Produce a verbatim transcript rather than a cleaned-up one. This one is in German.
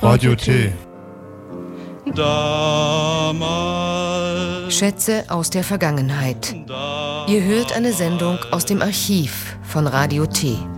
Radio T. Damals. Schätze aus der Vergangenheit. Ihr hört eine Sendung aus dem Archiv von Radio T.